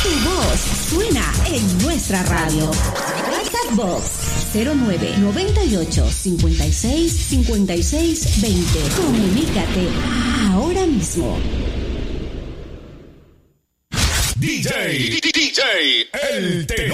Tu voz suena en nuestra radio. WhatsApp Box 0998-565620. Comunícate ahora mismo. DJ El Tenor.